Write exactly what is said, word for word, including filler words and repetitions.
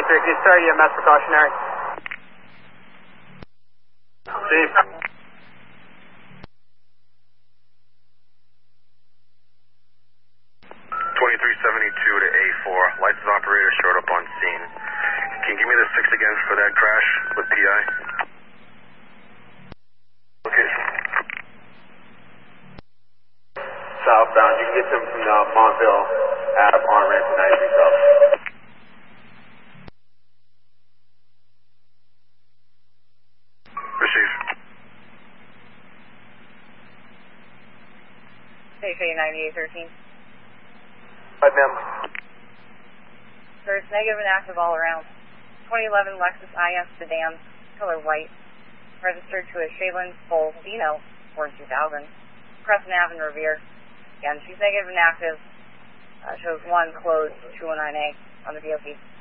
twenty-three, can you start E M S precautionary? Chief. twenty-three seventy-two to A four, license operator showed up on scene. Can you give me the six again for that crash with P I? Location. Southbound, you can get them from uh, Montville out of on ramp to ninety-three South. Receive. State ninety-eight thirteen. Right, ma'am. There's negative and active all around. twenty eleven Lexus I S sedan, color white, registered to a Shaylin Bolzino, Ford two thousand. Crescent Ave and Revere. Again, she's negative and active. Uh, shows one closed two oh nine A on the D O T.